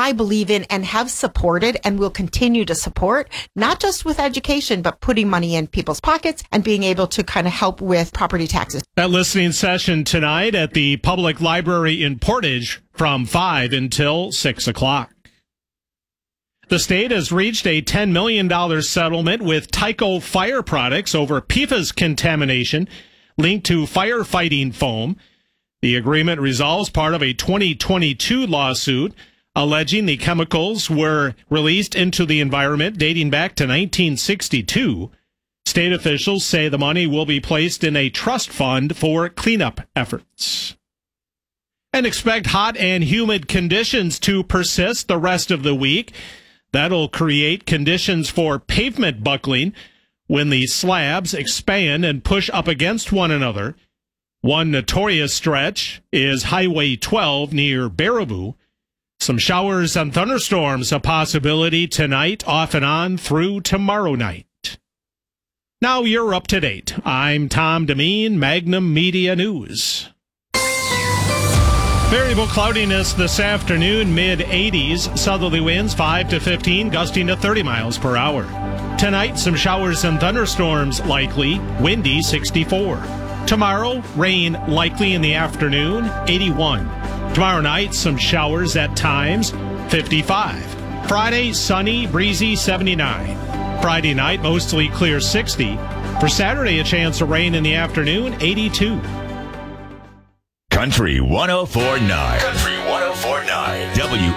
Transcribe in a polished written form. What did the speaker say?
I believe in and have supported and will continue to support, not just with education, but putting money in people's pockets and being able to kind of help with property taxes. That listening session tonight at the Public Library in Portage from 5 until 6 o'clock. The state has reached a $10 million settlement with Tyco Fire Products over PFAS contamination linked to firefighting foam. The agreement resolves part of a 2022 lawsuit alleging the chemicals were released into the environment dating back to 1962. State officials say the money will be placed in a trust fund for cleanup efforts. And expect hot and humid conditions to persist the rest of the week. That'll create conditions for pavement buckling when the slabs expand and push up against one another. One notorious stretch is Highway 12 near Baraboo. Some showers and thunderstorms a possibility tonight, off and on through tomorrow night. Now you're up to date. I'm Tom Demeen, Magnum Media News. Variable cloudiness this afternoon, mid-80s. Southerly winds 5 to 15, gusting to 30 miles per hour. Tonight, some showers and thunderstorms likely, windy 64. Tomorrow, rain likely in the afternoon, 81. Tomorrow night, some showers at times, 55. Friday, sunny, breezy, 79. Friday night, mostly clear, 60. For Saturday, a chance of rain in the afternoon, 82. Country 104.9. Country 104.9.